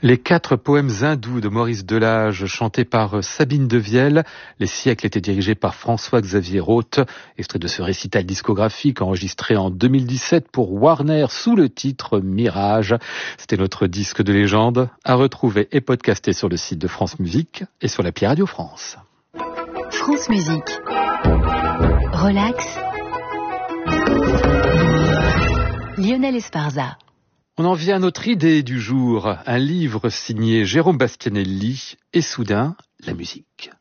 Les 4 poèmes hindous de Maurice Delage, chantés par Sabine Devielle. Les siècles étaient dirigés par François-Xavier Roth. Extrait de ce récital discographique enregistré en 2017 pour Warner sous le titre Mirage. C'était notre disque de légende, à retrouver et podcasté sur le site de France Musique et sur l'appli Radio France. France Musique. Relax. Lionel Esparza. On en vient à notre idée du jour, un livre signé Jérôme Bastianelli et soudain, la musique.